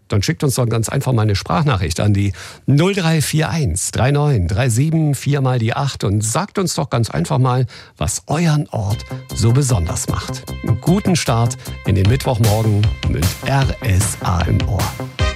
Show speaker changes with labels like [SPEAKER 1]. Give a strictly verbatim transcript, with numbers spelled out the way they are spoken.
[SPEAKER 1] Dann schickt uns doch ganz einfach mal eine Sprachnachricht an die null drei vier eins drei neun drei sieben vier mal die acht und sagt uns doch ganz einfach mal, was euren Ort so besonders macht. Einen guten Start in den Mittwochmorgen mit R S A im Ohr.